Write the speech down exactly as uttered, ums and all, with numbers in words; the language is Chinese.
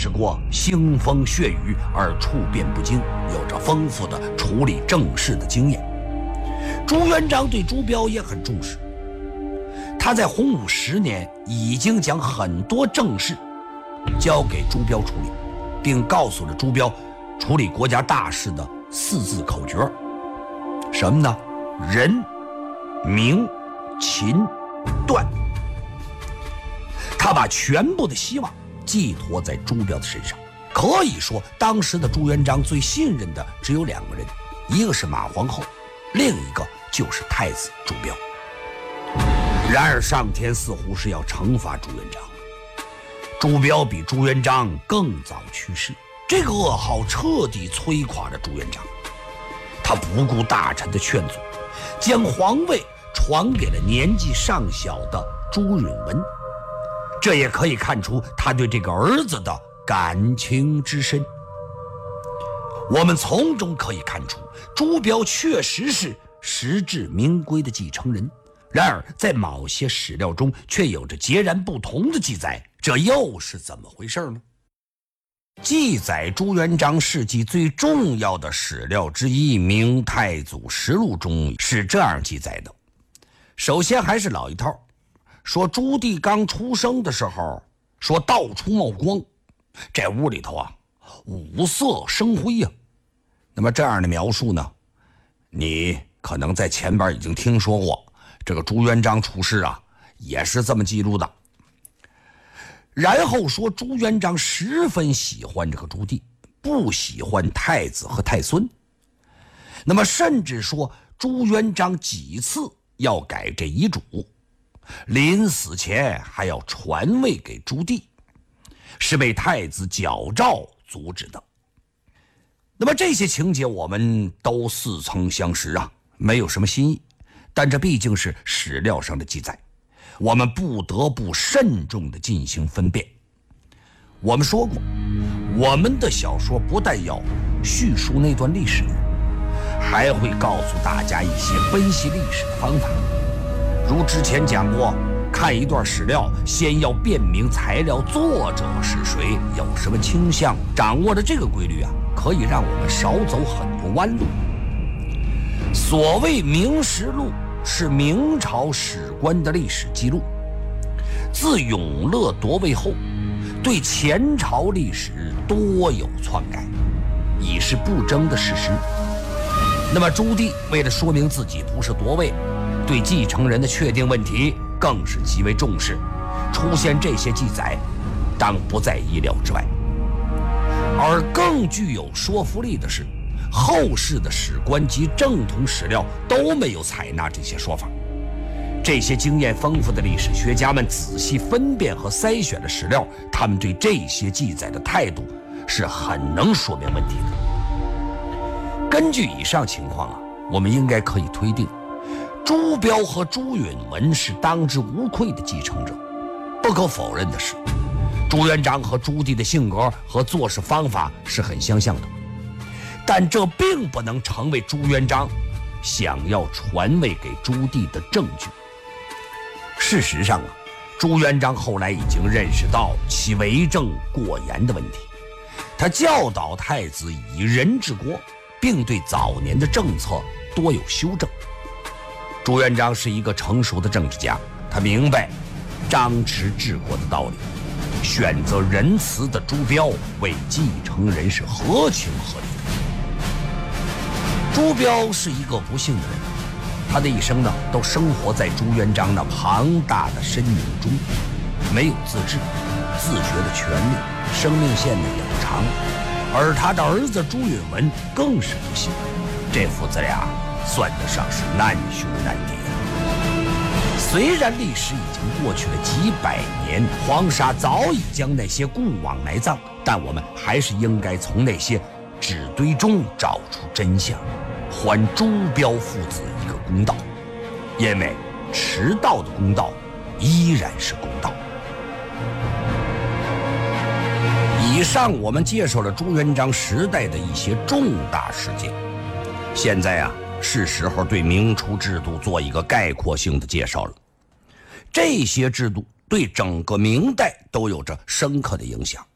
治过腥风血雨而处变不惊，有着丰富的处理政事的经验。朱元璋对朱标也很重视，他在洪武十年已经将很多政事交给朱标处理，并告诉了朱标处理国家大事的四字口诀，什么呢？人、名、勤、断。他把全部的希望寄托在朱标的身上。可以说，当时的朱元璋最信任的只有两个人，一个是马皇后，另一个就是太子朱标。然而上天似乎是要惩罚朱元璋，朱标比朱元璋更早去世，这个噩耗彻底摧垮了朱元璋。他不顾大臣的劝阻，将皇位传给了年纪尚小的朱允文，这也可以看出他对这个儿子的感情之深。我们从中可以看出，朱标确实是实至名归的继承人。然而在某些史料中却有着截然不同的记载，这又是怎么回事呢？记载朱元璋事迹最重要的史料之一《明太祖实录》中是这样记载的。首先还是老一套，说朱棣刚出生的时候，说到处冒光，这屋里头啊五色生辉呀、啊。那么这样的描述呢，你可能在前边已经听说过，这个朱元璋出世啊也是这么记录的。然后说朱元璋十分喜欢这个朱棣，不喜欢太子和太孙。那么甚至说朱元璋几次要改这遗嘱，临死前还要传位给朱棣，是被太子矫诏阻止的。那么这些情节我们都似曾相识啊，没有什么新意，但这毕竟是史料上的记载，我们不得不慎重地进行分辨。我们说过，我们的小说不但要叙述那段历史，还会告诉大家一些分析历史的方法。如之前讲过，看一段史料，先要辨明材料作者是谁，有什么倾向。掌握了这个规律啊，可以让我们少走很多弯路。所谓《明实录》是明朝史官的历史记录，自永乐夺位后，对前朝历史多有篡改，已是不争的事实。那么朱棣为了说明自己不是夺位，对继承人的确定问题更是极为重视，出现这些记载当不在意料之外。而更具有说服力的是，后世的史官及正统史料都没有采纳这些说法。这些经验丰富的历史学家们仔细分辨和筛选了史料，他们对这些记载的态度是很能说明问题的。根据以上情况啊，我们应该可以推定，朱标和朱允文是当之无愧的继承者。不可否认的是，朱元璋和朱棣的性格和做事方法是很相像的，但这并不能成为朱元璋想要传位给朱棣的证据。事实上啊，朱元璋后来已经认识到其为政过严的问题，他教导太子以人治国，并对早年的政策多有修正。朱元璋是一个成熟的政治家，他明白张弛治国的道理，选择仁慈的朱标为继承人是合情合理的。朱标是一个不幸的人，他的一生呢都生活在朱元璋那庞大的身影中，没有自治、自觉的权利，生命线呢也不长。而他的儿子朱允文更是不幸，这父子俩算得上是难兄难弟啊。虽然历史已经过去了几百年，黄沙早已将那些故往埋葬，但我们还是应该从那些纸堆中找出真相，还朱标父子一个公道，因为迟到的公道依然是公道。以上我们介绍了朱元璋时代的一些重大事件，现在啊是时候对明初制度做一个概括性的介绍了。这些制度对整个明代都有着深刻的影响。